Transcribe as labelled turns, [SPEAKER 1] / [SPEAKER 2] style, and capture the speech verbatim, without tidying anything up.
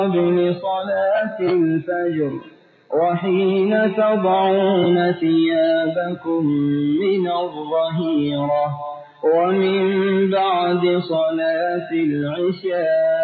[SPEAKER 1] قبل صلاة الفجر وحين تضعون ثيابكم من الظهيرة ومن بعد صلاة العشاء